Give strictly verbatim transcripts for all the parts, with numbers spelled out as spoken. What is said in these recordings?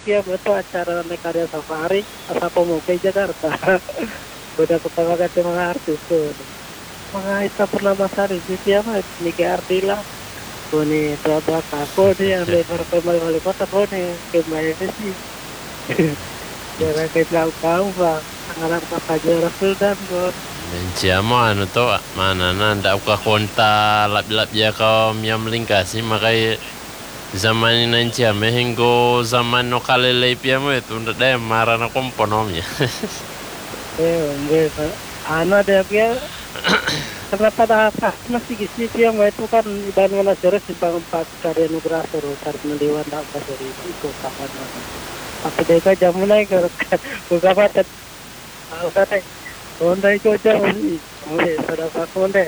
P M itu acara Karya Safari Asapo Moke Jakarta. Udah pertama kali mga artis ko. Mga isa Purnamasari si P M Niki Ardila. Kuni Traba Kako di ang lebar ko wali kota ko ni Kembali sih. Kira kita tahu ba ang alam ka Pajero Sultan ko. Menciamo ano to, mana na nda ka konta lap-lap ya ka miyam lingkasi makai zaman nanti mehengo zaman no kalele piamo itu nda dai marana komponomnya. Eh, enggak. Ano dia dia kenapa dah masih gisi dia itu kan iban mana jelas simpang empat karya nugra seru tar meliwan dak pasari itu kapan apa deka jamunai ke buka patet au kate ondai ko jamuni ore sada pa konde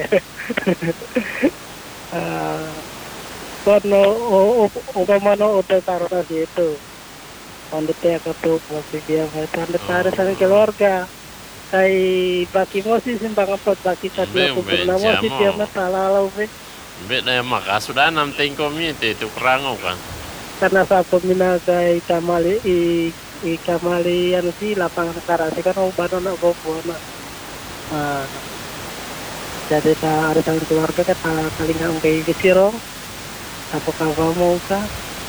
ah kono o o mano o te tarona itu pandetnya ketu pasti dia pandet ada sang keluarga kai baki mosi simpang empat baki satu aku pernah mosi dia masalah lalu be be na maka sudah nam ting community itu kerango kan karena sa pemina kay kamali i i kamali ano si lapangan karate kan ubano na gopo na ah jadi ta ada sang keluarga ka ta kalingang kay kisiro apakah kamu ka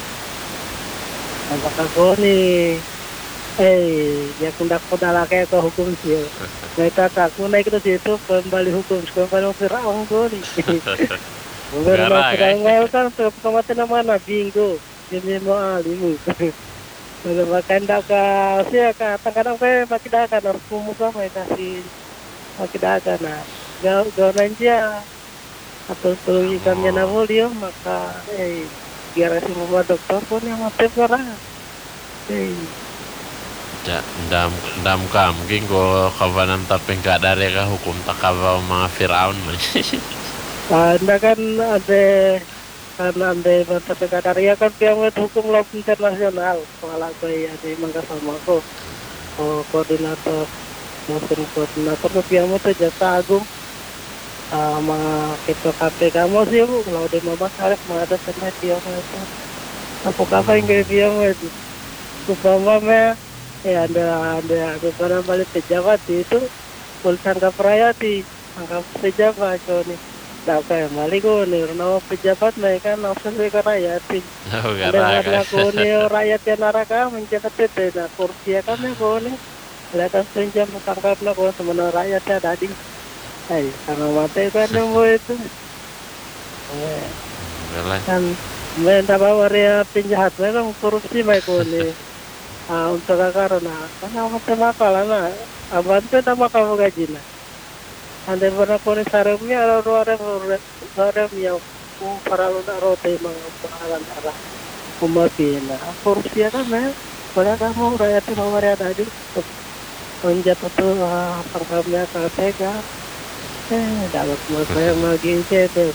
apakah ko ni eh ya kundak ko dalake ko hukum sih mereka aku naik ke situ kembali hukum kembali Firaun ko ni Gara, Gara kan kematian mana bingo ini mau alimu kalau makan dak ka siya ka kadang pe makidakan harus kumuka may kasi makidakan na gaw gaw nandiya atau tuloy kami na volyo maka eh biar si mga doktor po niya matepara eh da dam dam kam mungkin go kawanam tapi enggak dari ka hukum takawa mga Firaun man. anda kan ada karena anda bertemu kadaria kan piamut hukum laut internasional kepala saya ada mangga sama ko oh, koordinator maupun koordinator piamut jasa agung uh, mga ketua K P K mo sih bu kalau di mama harus mengada sama piamut apa kapan yang piamut supaya ya anda anda kepada balik pejabat itu pulsan kaprayati angka pejabat kau nih Dapat mali ko ni no pejabat mereka langsung ke rakyat. Oh, Ada gara. ko ni rakyat yang naraka menjaga tete na kursi kan ko ni. Lakas pinjam tangkap na ko semua rakyat ya tadi. Ay, sama mate kan mo itu. Kan minta bawa dia penjahat memang korupsi mai ko ni. Ah untuk karena karena mate makalah na. Abante ta makaw gaji na. Ande pernah kone saremnya ada luar sarem yang para luna rote mga pangalan arah umapina. Korupsi kan men, pada kamu rakyat itu nomor ada di penjat itu pangkamnya katega. Eh, dapat saya lagi itu.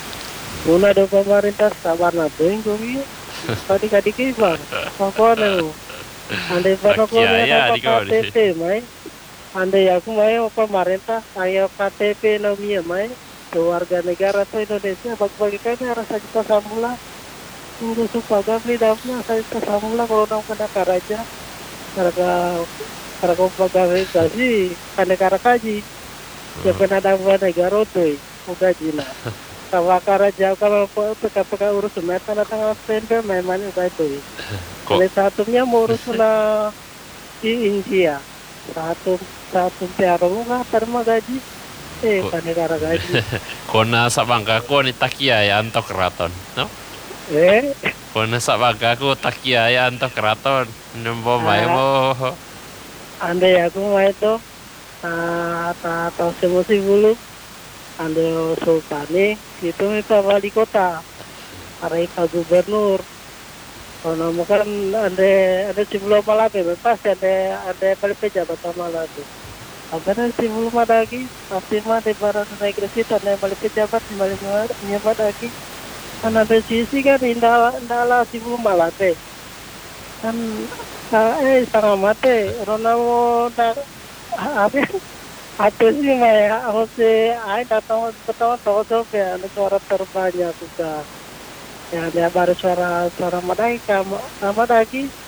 Una do pemerintah sabar na bengko ni. Tadi kadi kibar. Pokoknya ande pernah kone apa K T P mai. Andai aku mau pemerintah, ayo K T P namanya mai, warga negara tuh Indonesia bagi-bagikan rasa kita samula, tunggu supaya kami dapatnya saya kita samula kalau nak kena karaja, harga harga pegawai gaji, kan negara kaji, ya kena dapat negara tuh, udah jina. Kalau karaja kalau P K P K urus semeta datang P N P memang udah itu. Kalau satunya mau urus na di India. Satu satu piaro nga terima gaji eh panegara gaji Kona sa bangka ko ni takia ya anto keraton no eh kona sa bangka ko takia ya anto keraton nembo mai mo ande aku mai to ah ta ta semusi bulu ande sultani itu itu wali kota arai ka gubernur kalau kan ada ada sebelum malam itu pasti ada ada paling pejabat sama lagi. Apa sebelum ada lagi pasti mah di barat naik ke situ ada paling pejabat di balik pejabat lagi. Kan ada sisi kan indah indah sebelum malam teh. Kan eh sangat mate. Rona mau apa? Atau sih mah aku sih ada tahu tahu tahu tahu ya negara terbanyak juga. Ya dia baru suara suara mereka sama lagi